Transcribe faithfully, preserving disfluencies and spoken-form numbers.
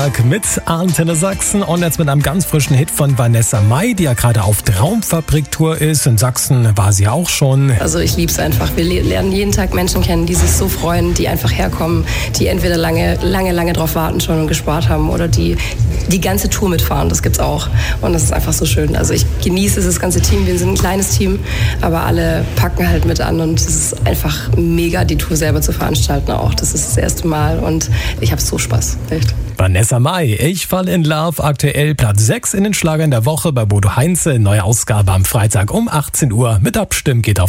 Mit Antenne Sachsen und jetzt mit einem ganz frischen Hit von Vanessa Mai, die ja gerade auf Traumfabrik-Tour ist. In Sachsen war sie auch schon. Also ich liebe es einfach. Wir lernen jeden Tag Menschen kennen, die sich so freuen, die einfach herkommen, die entweder lange, lange, lange drauf warten schon und gespart haben oder die die ganze Tour mitfahren. Das gibt's auch. Und das ist einfach so schön. Also ich genieße das ganze Team. Wir sind ein kleines Team, aber alle packen halt mit an und es ist einfach mega, die Tour selber zu veranstalten auch. Das ist das erste Mal und ich habe so Spaß. Echt. Vanessa Mai, Ich fall in Love, aktuell Platz sechs in den Schlagern der Woche bei Bodo Heinze. Neue Ausgabe am Freitag um achtzehn Uhr. Mit Abstimmen geht auf